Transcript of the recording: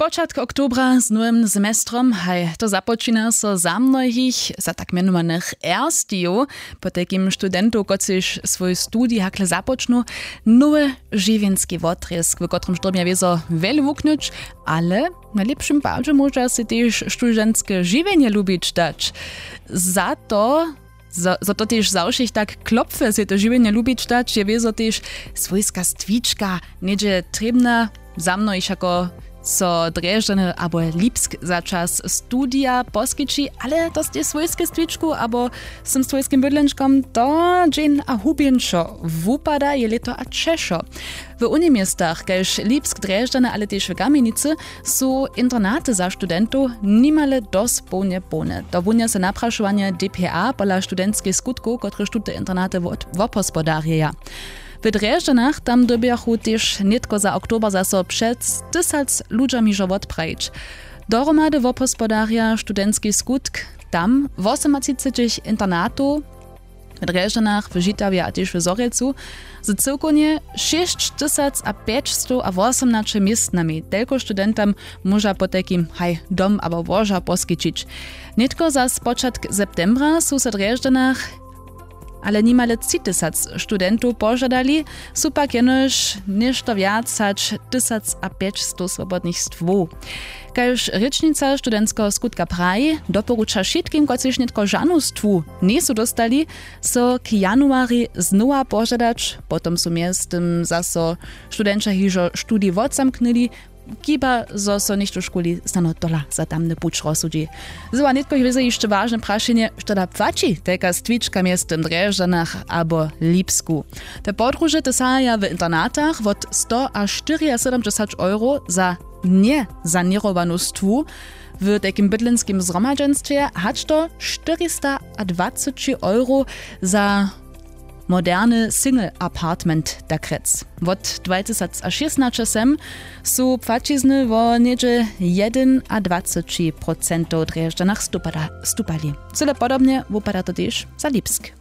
Spočatk oktobra z nowym semestrom, to započína so za mnohých, za tak menovaných erstijów, po takim studentów, kociž svoj studij hakle započnú, nowy živinski wotrysk, w którym sztrobia wieso wiele wuknąć, ale na lepszym padzie może się też studentskie žiwienie lubić dać. Za to też zawsze tak klopfe się to žiwienie lubić dać, je wieso też swojska stwiczka, niedzie trebna, za mną iż jako so Dreždane abo Lipsk za čas studija poskyči, ale to ste svojské stvičku abo som svojským bydlenčkom to džin a hubienčo wupada je leto a češo. W unych miastach, kaž Lipsk, Dreždane, ale też w Kamienicy, są internaty za studentów nimale dos pełne. To wunia se napraszowanie DPA pola studentskich skutków, które te internaty wopospodarieja. W Dreždanach tam dobiachu też nitko za oktober zaso przed 1000 ludźami żowot prejść. Dohromady wopospodaria studencki skutk tam 38 internatów w Dreždanach, w Žitavie a też w Zorelcu z całkonie 6500 a 18 miestnami. Tylko studentom może po takim dom albo łoża poskyčić. Nitko za spočatk septembra są w Dreždanach ale nimale 3000 studentów pożadali, su pak jenož nešto viac hač 1500 swobodnych stwów. Kaž rečnica studentského skutka praji doporuča všetkým, kociž netko žanu stwu nie su dostali, so k januari znowa pożadać, potom su miestem zaso studenča hižo studij wodzamknili, kiba zo so nicht do školi stano dola za tamny puč rozsudzi. Zła nitko je jeszcze ważne praszenie, što da płaci teka stwiczka miestem Dreždanach abo Lipsku. Te podróże te saja w internatach od 100 a 470 euro za niesanierowanu stwu, w takim bydlenskim zgromadzenstwie hacz to 420 euro za moderny single-apartment da krec. Od 2016 su płacizny wo niedzie 21% Dreždanach stupali. Cyle podobnie wypada to też za Lipsk.